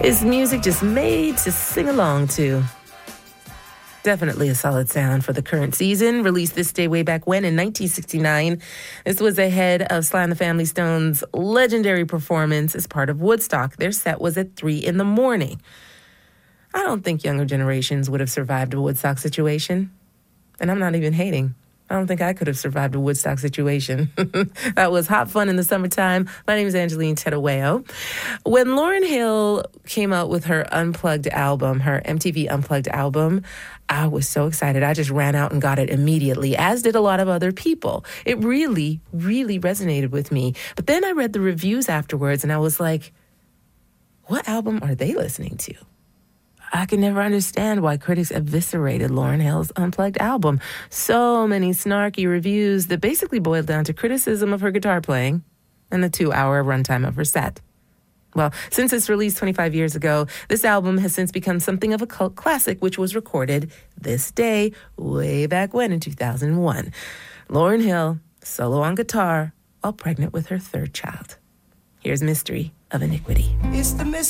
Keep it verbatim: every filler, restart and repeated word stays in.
His music just made to sing along to. Definitely a solid sound for the current season. Released this day way back when in nineteen sixty-nine. This was ahead of Sly and the Family Stone's legendary performance as part of Woodstock. Their set was at three in the morning. I don't think younger generations would have survived a Woodstock situation. And I'm not even hating. I don't think I could have survived a Woodstock situation. That was hot fun in the summertime. My name is Angeline Tedaweo. When Lauryn Hill came out with her Unplugged album, her M T V Unplugged album, I was so excited. I just ran out and got it immediately, as did a lot of other people. It really, really resonated with me. But then I read the reviews afterwards, and I was like, what album are they listening to? I can never understand why critics eviscerated Lauryn Hill's Unplugged album. So many snarky reviews that basically boiled down to criticism of her guitar playing and the two-hour runtime of her set. Well, since its release twenty-five years ago, this album has since become something of a cult classic, which was recorded this day, way back when in two thousand one. Lauryn Hill, solo on guitar, while pregnant with her third child. Here's Mystery of Iniquity. It's the mystery.